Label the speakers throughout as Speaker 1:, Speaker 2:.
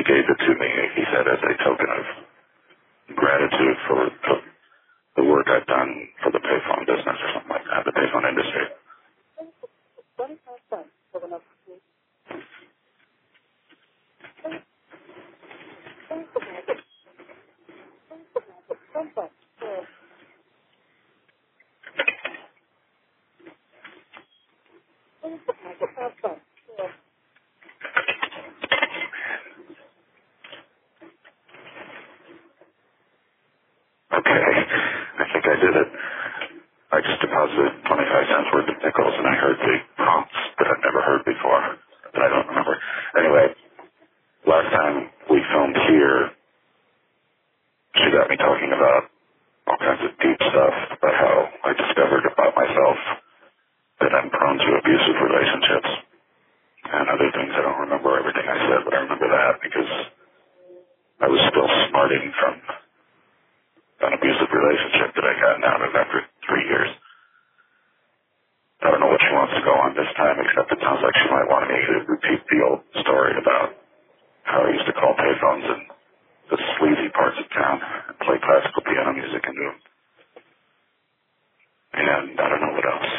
Speaker 1: gave it to me, he said, as a token of gratitude for the work I've done for the payphone business or something like that, the payphone industry. Okay, I think I did it. I just deposited 25 cents worth of nickels, and I heard the prompts that I've never heard before, that I don't remember. Anyway, last time we filmed here, she got me talking about all kinds of deep stuff, about how I discovered about myself that I'm prone to abusive relationships and other things. I don't remember everything I said, but I remember that because I was still smarting from an abusive relationship that I got out of after 3 years. I don't know what she wants to go on this time, except it sounds like she might want me to repeat the old story about how I used to call payphones in the sleazy parts of town and play classical piano music into them. And I don't know what else.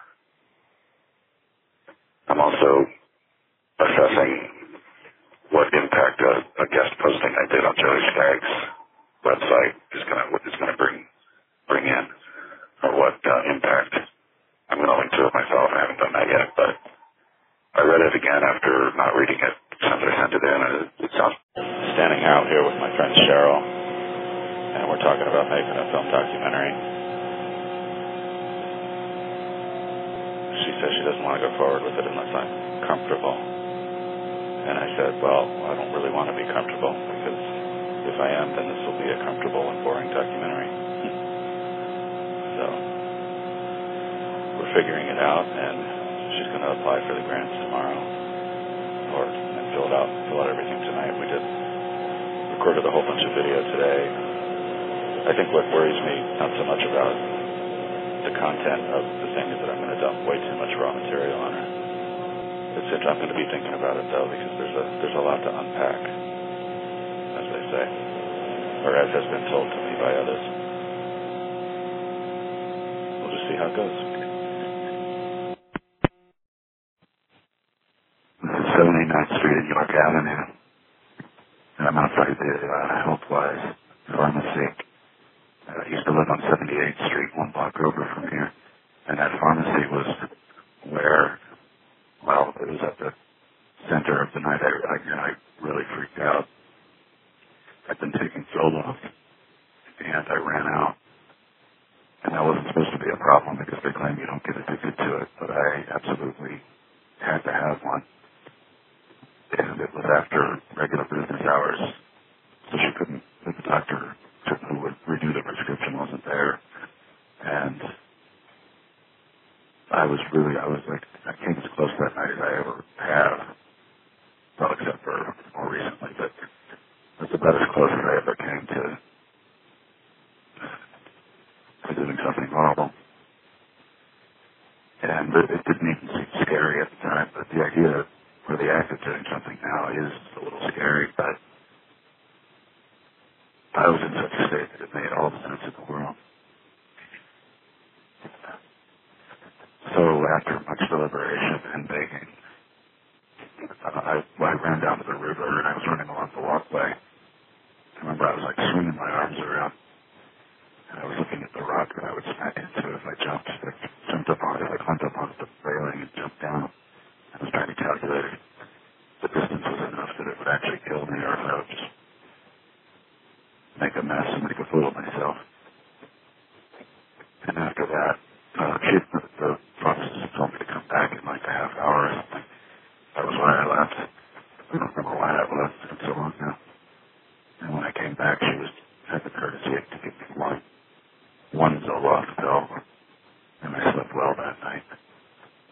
Speaker 1: I'm also assessing what impact a guest posting I did on Joey Skaggs' website is going to bring in, or what impact. I'm going to link to it myself. I haven't done that yet, but I read it again after not reading it since I sent it in, and it sounds... Standing out here with my friend Cheryl, and we're talking about making a film documentary. She says she doesn't want to go forward with it unless I'm comfortable. And I said, well, I don't really want to be comfortable, because if I am, then this will be a comfortable and boring documentary. So we're figuring it out, and she's going to apply for the grants tomorrow, and fill out everything tonight. We recorded a whole bunch of video today. I think what worries me not so much about the content of the thing is that I'm going to dump way too much raw material on her. I'm going to be thinking about it though, because there's a lot to unpack, as they say, or as has been told to me by others. We'll just see how it goes. 79th Street and York Avenue. And I'm outside the Healthwise Pharmacy. I used to live on 78th Street, 1 block over from here. And that pharmacy was where, well, it was at the center of the night. I really freaked out. I'd been taking Zoloft, and I ran out. And that wasn't supposed to be a problem because they claim you don't get addicted to it, but I absolutely had to have one. And it was after regular business hours, so the doctor who would renew the prescription wasn't there. And I came as close that night as I ever